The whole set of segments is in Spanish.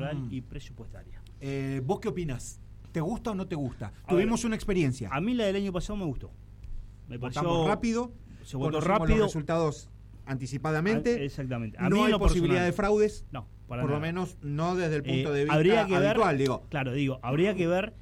electoral y presupuestaria. ¿Vos qué opinás? ¿Te gusta o no te gusta? Tuvimos una experiencia. A mí la del año pasado me gustó. Me Votamos rápido, se votó rápido, los resultados anticipadamente. Exactamente. No hay posibilidad de fraudes. No, por lo menos no desde el punto de vista habría que habitual, habría que ver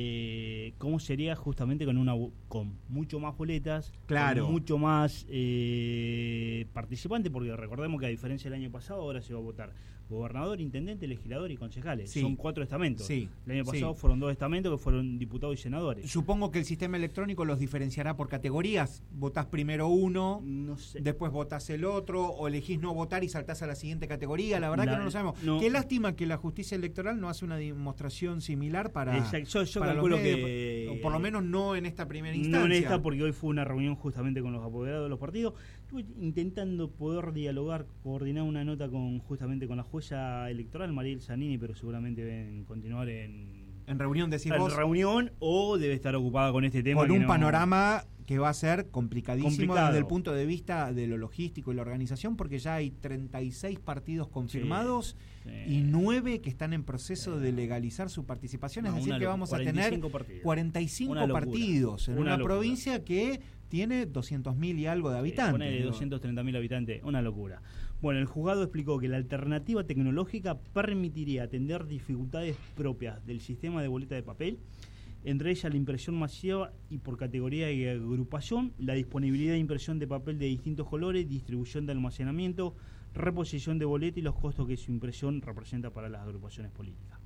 cómo sería justamente con mucho más boletas, con mucho más participantes, porque recordemos que a diferencia del año pasado, ahora se va a votar gobernador, intendente, legislador y concejales. Son 4 estamentos. El año pasado fueron 2 estamentos que fueron diputados y senadores. Supongo que el sistema electrónico los diferenciará por categorías. Votás primero uno, no sé, después votás el otro, o elegís no votar y saltás a la siguiente categoría. La verdad que no lo sabemos. Qué lástima que la justicia electoral no hace una demostración similar para... Yo calculo que... O por lo menos no en esta primera instancia. No en esta, porque hoy fue una reunión justamente con los apoderados de los partidos. Estuve intentando poder dialogar, coordinar una nota justamente con la jueza electoral, Mariel Zanini, pero seguramente deben continuar en reunión, decís vos. En reunión, o debe estar ocupada con este tema. Con un panorama que va a ser complicadísimo desde el punto de vista de lo logístico y la organización, porque ya hay 36 partidos confirmados y 9 que están en proceso de legalizar su participación. Es decir, que vamos a tener 45 partidos en una provincia que tiene 200.000 y algo de habitantes. Ponele 230.000 habitantes, una locura. Bueno, el juzgado explicó que la alternativa tecnológica permitiría atender dificultades propias del sistema de boleta de papel, entre ellas la impresión masiva y por categoría y agrupación, la disponibilidad de impresión de papel de distintos colores, distribución de almacenamiento, reposición de boleta y los costos que su impresión representa para las agrupaciones políticas.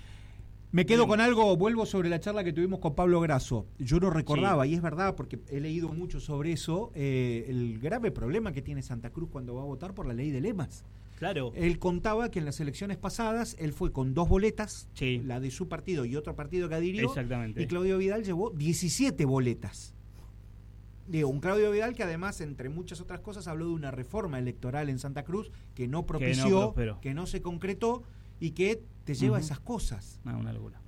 Me quedo con algo, vuelvo sobre la charla que tuvimos con Pablo Grasso. Yo no recordaba, y es verdad, porque he leído mucho sobre eso, el grave problema que tiene Santa Cruz cuando va a votar por la ley de lemas. Claro. Él contaba que en las elecciones pasadas él fue con 2 boletas, la de su partido y otro partido que adhirió. Exactamente. Y Claudio Vidal llevó 17 boletas. Digo, un Claudio Vidal que además, entre muchas otras cosas, habló de una reforma electoral en Santa Cruz que no propició, que no se concretó y que te lleva a esas cosas. Una locura.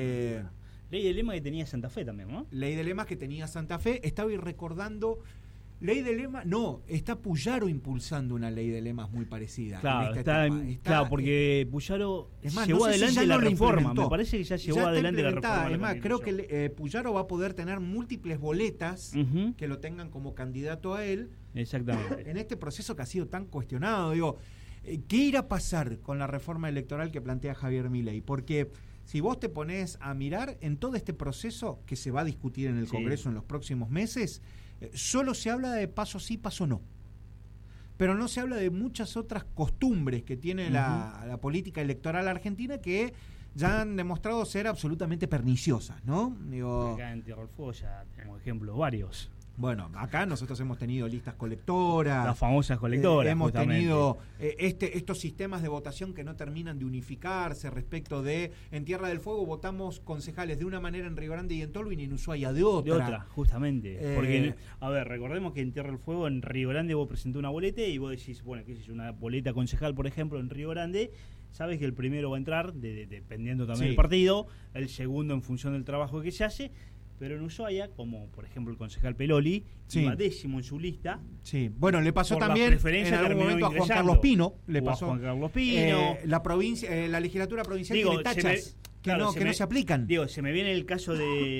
Ley de lemas que tenía Santa Fe también, ¿no? Ley de lemas que tenía Santa Fe. Estaba recordando... Ley de lemas, no, está Puyaro impulsando una ley de lemas muy parecida. Claro, porque Puyaro llevó adelante la reforma. Me parece que ya llevó adelante la reforma. Es más, creo que Puyaro va a poder tener múltiples boletas que lo tengan como candidato a él. Exactamente. En este proceso que ha sido tan cuestionado, digo, ¿qué irá a pasar con la reforma electoral que plantea Javier Milei? Porque si vos te ponés a mirar en todo este proceso que se va a discutir en el Congreso en los próximos meses, solo se habla de paso sí, paso no. Pero no se habla de muchas otras costumbres que tiene la política electoral argentina que ya han demostrado ser absolutamente perniciosas, ¿no? Digo, acá en Tierra del Fuego ya tenemos ejemplos varios. Bueno, acá nosotros hemos tenido listas colectoras. Las famosas colectoras. Hemos tenido estos sistemas de votación que no terminan de unificarse respecto de, en Tierra del Fuego votamos concejales de una manera en Río Grande y en Tolwyn y en Ushuaia de otra. De otra, justamente. Porque, a ver, recordemos que en Tierra del Fuego, en Río Grande, vos presentás una boleta y vos decís, bueno, qué es una boleta concejal, por ejemplo, en Río Grande, sabes que el primero va a entrar, dependiendo también del partido, el segundo en función del trabajo que se hace. Pero en Ushuaia, como por ejemplo el concejal Peloli, iba 10º en su lista. Sí, bueno, le pasó también en algún momento a Juan Carlos Pino. Le pasó a Juan Carlos Pino. La provincia, la legislatura provincial tiene tachas que no se aplican. Digo, se me viene el caso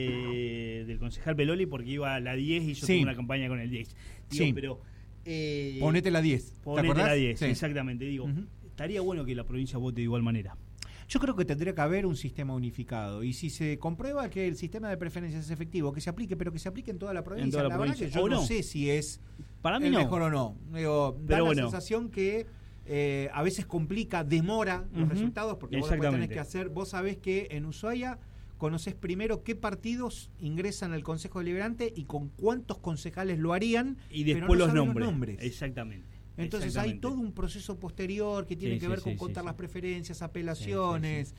del concejal Peloli porque iba a la 10 y yo tuve una campaña con el 10. Digo, pero... ponete la 10. Ponete la 10, exactamente. Digo, estaría bueno que la provincia vote de igual manera. Yo creo que tendría que haber un sistema unificado. Y si se comprueba que el sistema de preferencias es efectivo, que se aplique, pero que se aplique en toda la provincia. La verdad que yo no sé si es para mí mejor o no. Digo, da la sensación que a veces complica, demora los resultados, porque vos después tenés que hacer. Vos sabés que en Ushuaia conocés primero qué partidos ingresan al Consejo Deliberante y con cuántos concejales lo harían. Y después pero no los nombres. Exactamente. Entonces hay todo un proceso posterior que tiene que ver con contar las preferencias, apelaciones,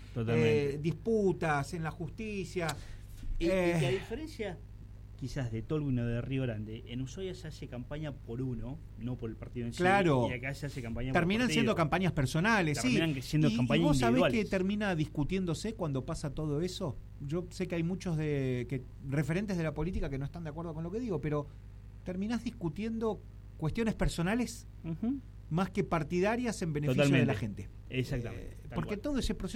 disputas en la justicia. Y que a diferencia quizás de Tolwyn o de Río Grande, en Ushuaia se hace campaña por uno, no por el partido en sí. Claro. Y acá se hace campaña terminan por siendo campañas personales, terminan siendo campañas ¿y vos sabés individuales? que termina discutiéndose cuando pasa todo eso? Yo sé que hay muchos referentes de la política que no están de acuerdo con lo que digo, pero terminás discutiendo cuestiones personales más que partidarias en beneficio de la gente. Exactamente. Porque todo ese proceso